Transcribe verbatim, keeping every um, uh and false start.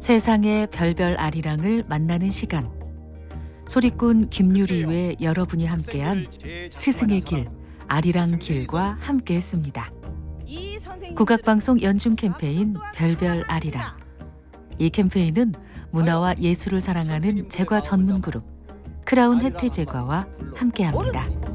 세상의 별별 아리랑을 만나는 시간. 소리꾼 김유리의 여러분이 함께한 스승의 길, 아리랑 길과 함께했습니다. 국악방송 연중 캠페인 별별 아리랑. 이 캠페인은 문화와 예술을 사랑하는 제과 전문 그룹 크라운 혜태 제과와 함께합니다.